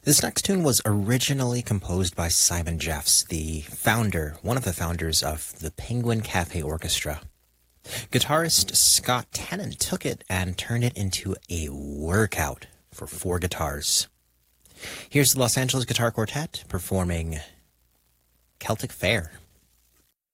This next tune was originally composed by Simon Jeffs, one of the founders of the Penguin Cafe Orchestra. Guitarist Scott Tennant took it and turned it into a workout for 4 guitars. Here's the Los Angeles Guitar Quartet performing Celtic Fair.